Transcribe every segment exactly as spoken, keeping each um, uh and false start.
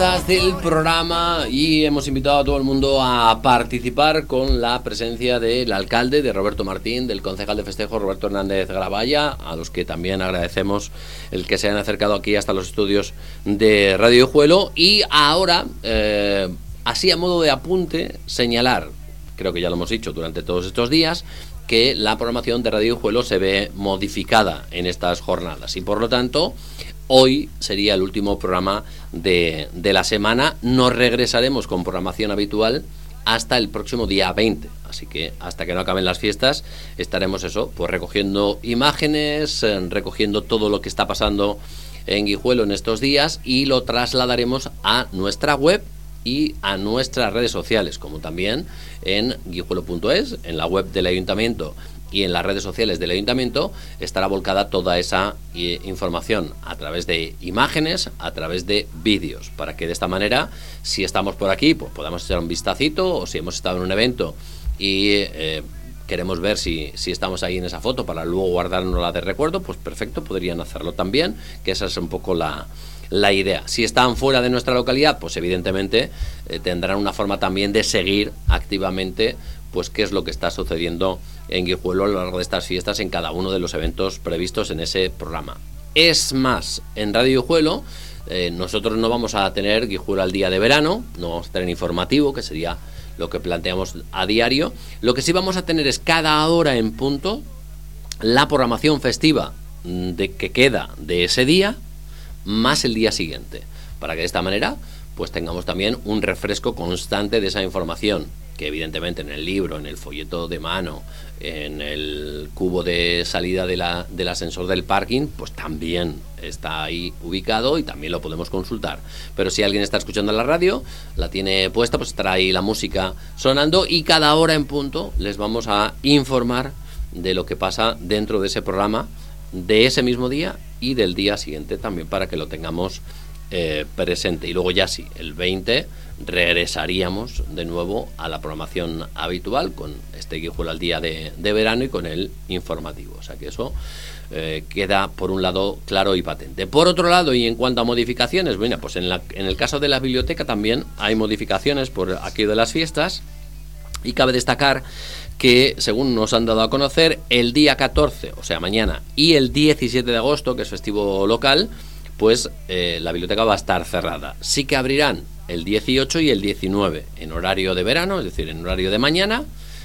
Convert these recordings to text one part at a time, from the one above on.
Del programa y hemos invitado a todo el mundo a participar con la presencia del alcalde, de Roberto Martín, del concejal de festejo Roberto Hernández Gravalla, a los que también agradecemos el que se hayan acercado aquí hasta los estudios de Radio Guijuelo. Y ahora, eh, así a modo de apunte, señalar, creo que ya lo hemos dicho durante todos estos días, que la programación de Radio Guijuelo se ve modificada en estas jornadas y por lo tanto hoy sería el último programa de, de la semana. Nos regresaremos con programación habitual hasta el próximo día veinte. Así que hasta que no acaben las fiestas estaremos eso, pues recogiendo imágenes, eh, recogiendo todo lo que está pasando en Guijuelo en estos días y lo trasladaremos a nuestra web y a nuestras redes sociales, como también en guijuelo punto es, en la web del ayuntamiento y en las redes sociales del ayuntamiento estará volcada toda esa eh, información a través de imágenes, a través de vídeos, para que de esta manera, si estamos por aquí, pues podamos echar un vistacito, o si hemos estado en un evento y eh, queremos ver si, si estamos ahí en esa foto para luego guardárnosla de recuerdo, pues perfecto, podrían hacerlo también, que esa es un poco la, la idea. Si están fuera de nuestra localidad, pues evidentemente eh, tendrán una forma también de seguir activamente pues qué es lo que está sucediendo en Guijuelo a lo largo de estas fiestas en cada uno de los eventos previstos en ese programa. Es más, en Radio Guijuelo eh, nosotros no vamos a tener Guijuelo al día de verano, no vamos a tener informativo, que sería lo que planteamos a diario. Lo que sí vamos a tener es cada hora en punto la programación festiva de que queda de ese día más el día siguiente, para que de esta manera pues tengamos también un refresco constante de esa información, que evidentemente en el libro, en el folleto de mano, en el cubo de salida de la, del ascensor del parking, pues también está ahí ubicado y también lo podemos consultar. Pero si alguien está escuchando la radio, la tiene puesta, pues estará ahí la música sonando y cada hora en punto les vamos a informar de lo que pasa dentro de ese programa de ese mismo día y del día siguiente también, para que lo tengamos eh, presente. Y luego ya sí, el veinte regresaríamos de nuevo a la programación habitual con este Guijuelo al día de, de verano y con el informativo. O sea que eso eh, queda por un lado claro y patente. Por otro lado, y en cuanto a modificaciones, bueno, pues en, la, en el caso de la biblioteca también hay modificaciones por aquello de las fiestas, y cabe destacar que, según nos han dado a conocer, el día catorce, o sea mañana, y el diecisiete de agosto, que es festivo local, pues eh, la biblioteca va a estar cerrada. Sí que abrirán el dieciocho y el diecinueve en horario de verano, es decir, en horario de mañana,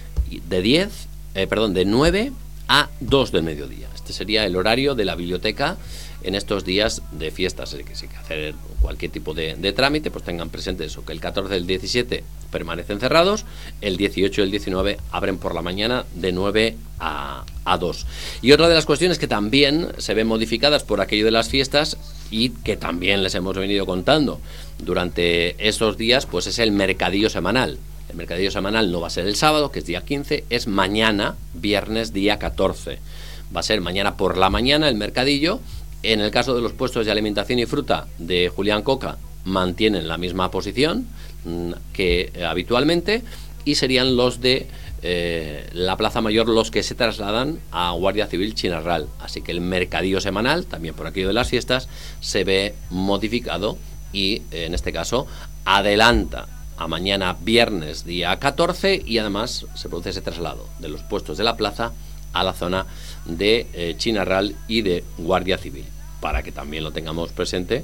de diez, eh, perdón, de nueve a dos del mediodía. Este sería el horario de la biblioteca en estos días de fiestas. Es que si hay que hacer cualquier tipo de, de trámite, pues tengan presente eso, que el catorce y el diecisiete permanecen cerrados, el dieciocho y el diecinueve abren por la mañana de nueve a dos. Y otra de las cuestiones que también se ven modificadas por aquello de las fiestas y que también les hemos venido contando durante estos días, pues es el mercadillo semanal. El mercadillo semanal no va a ser el sábado, que es día quince, es mañana, viernes, día catorce. Va a ser mañana por la mañana el mercadillo. En el caso de los puestos de alimentación y fruta de Julián Coca, mantienen la misma posición mmm, que eh, habitualmente, y serían los de eh, la Plaza Mayor los que se trasladan a Guardia Civil Chinarral. Así que el mercadillo semanal, también por aquello de las fiestas, se ve modificado y eh, en este caso adelanta a mañana viernes día catorce, y además se produce ese traslado de los puestos de la plaza a la zona de eh, Chinarral y de Guardia Civil, para que también lo tengamos presente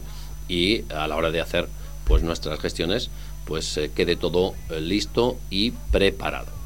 y a la hora de hacer pues nuestras gestiones pues eh, quede todo eh, listo y preparado.